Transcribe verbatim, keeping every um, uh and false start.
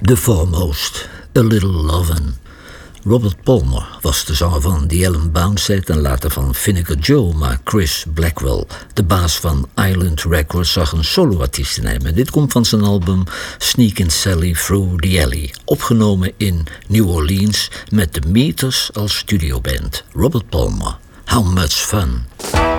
The Foremost, A Little Lovin'. Robert Palmer was de zanger van The Alan Bounce Set en later van Vinegar Joe, maar Chris Blackwell, de baas van Island Records, zag een soloartiest in hem. En dit komt van zijn album Sneakin' Sally Through the Alley, opgenomen in New Orleans met de Meters als studioband. Robert Palmer, How Much Fun.